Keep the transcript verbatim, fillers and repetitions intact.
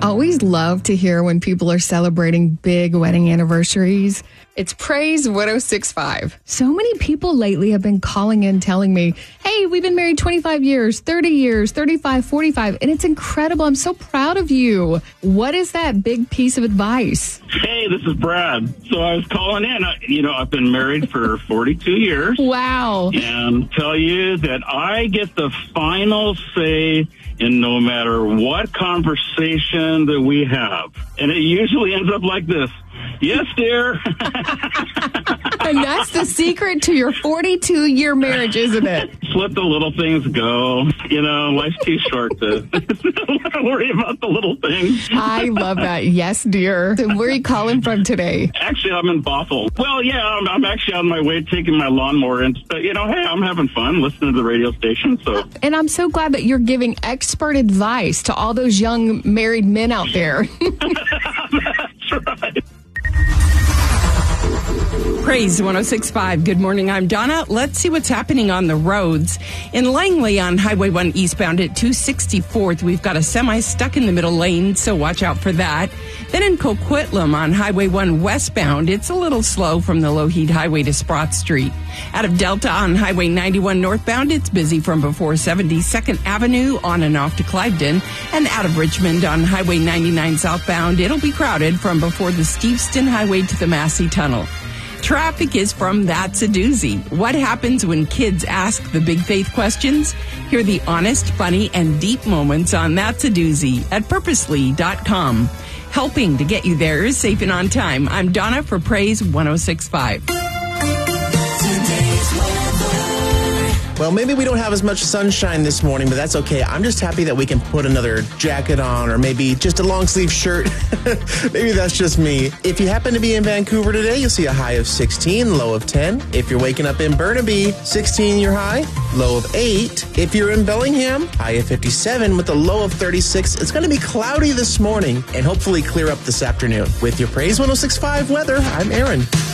always love to hear when people are celebrating big wedding anniversaries. It's Praise one oh six point five. So many people lately have been calling in telling me, hey, we've been married twenty-five years, thirty years, thirty-five, forty-five, and it's incredible. I'm so proud of you. What is that big piece of advice? Hey, this is Brad. So I was calling in. I, you know, I've been married for forty-two years. Wow. And tell you that I get the final say in no matter what conversation that we have. And it usually ends up like this. Yes, dear. And that's the secret to your forty-two-year marriage, isn't it? Just let the little things go. You know, life's too short to worry about the little things. I love that. Yes, dear. So where are you calling from today? Actually, I'm in Bothell. Well, yeah, I'm, I'm actually on my way taking my lawnmower in. But, you know, hey, I'm having fun listening to the radio station. So, and I'm so glad that you're giving expert advice to all those young married men out there. That's right. Praise one oh six point five. Good morning. I'm Donna. Let's see what's happening on the roads. In Langley on Highway one eastbound at two sixty-fourth, we've got a semi stuck in the middle lane, so watch out for that. Then in Coquitlam on Highway one westbound, it's a little slow from the Lougheed Highway to Sprott Street. Out of Delta on Highway ninety-one northbound, it's busy from before seventy-second Avenue on and off to Cliveden. And out of Richmond on Highway ninety-nine southbound, it'll be crowded from before the Steveston Highway to the Massey Tunnel. Traffic is from That's a Doozy. What happens when kids ask the big faith questions? Hear the honest, funny, and deep moments on That's a Doozy at purposely dot com. Helping to get you there is safe and on time. I'm Donna for Praise one oh six point five. Well, maybe we don't have as much sunshine this morning, but that's okay. I'm just happy that we can put another jacket on or maybe just a long sleeve shirt. Maybe that's just me. If you happen to be in Vancouver today, you'll see a high of sixteen, low of ten. If you're waking up in Burnaby, sixteen your high, low of eight. If you're in Bellingham, high of fifty-seven with a low of thirty-six. It's going to be cloudy this morning and hopefully clear up this afternoon. With your Praise one oh six point five weather, I'm Aaron.